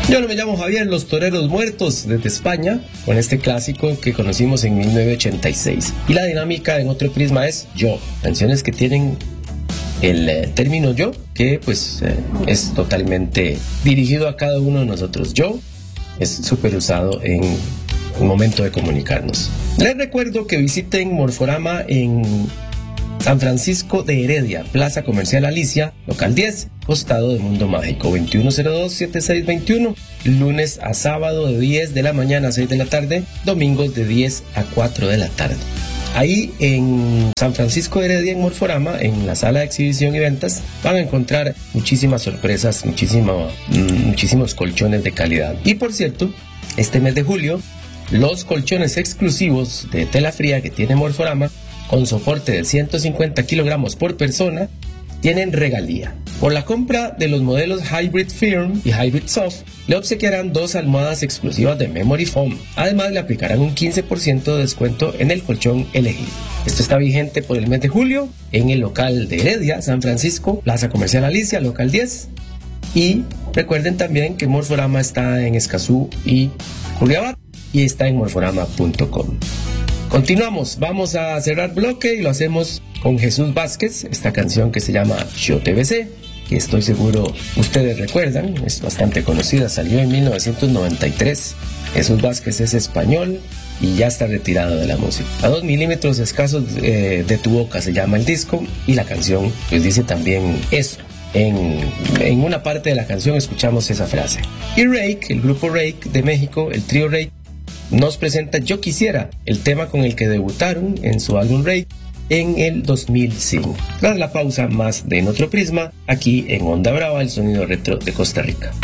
Yo no me llamo Javier, Los Toreros Muertos, desde España, con este clásico que conocimos en 1986. Y la dinámica en Otro Prisma es yo, canciones que tienen el término yo, que pues es totalmente dirigido a cada uno de nosotros. Yo es súper usado en un momento de comunicarnos. Les recuerdo que visiten Morforama en San Francisco de Heredia, Plaza Comercial Alicia, local 10, costado de Mundo Mágico, 2102-7621, lunes a sábado de 10 de la mañana a 6 de la tarde, domingos de 10 a 4 de la tarde. Ahí en San Francisco de Heredia, en Morforama, en la sala de exhibición y ventas, van a encontrar muchísimas sorpresas, muchísimos colchones de calidad. Y por cierto, este mes de julio, los colchones exclusivos de tela fría que tiene Morforama, con soporte de 150 kilogramos por persona, tienen regalía. Por la compra de los modelos Hybrid Firm y Hybrid Soft, le obsequiarán 2 almohadas exclusivas de Memory Foam. Además, le aplicarán un 15% de descuento en el colchón elegido. Esto está vigente por el mes de julio en el local de Heredia, San Francisco, Plaza Comercial Alicia, local 10. Y recuerden también que Morforama está en Escazú y Curriabat y está en morforama.com. Continuamos, vamos a cerrar bloque y lo hacemos con Jesús Vázquez, esta canción que se llama Yo Te Besé, que estoy seguro ustedes recuerdan, es bastante conocida, salió en 1993. Jesús Vázquez es español y ya está retirado de la música. A 2 milímetros escasos de tu boca se llama el disco, y la canción pues dice también eso. En una parte de la canción escuchamos esa frase. Y Rake, el grupo Rake de México, el trío Rake, nos presenta Yo Quisiera, el tema con el que debutaron en su álbum Rake en el 2005. Tras la pausa, más de En Otro Prisma, aquí en Onda Brava, el sonido retro de Costa Rica.